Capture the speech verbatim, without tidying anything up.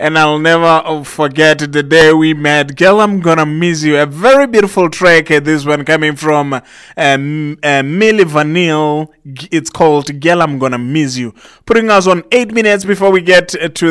and I'll never forget the day we met. Girl, I'm gonna miss you. A very beautiful track. uh, This one coming from um, uh, Milli Vanilli. It's called Girl, I'm gonna miss you. Putting us on eight minutes before we get uh, to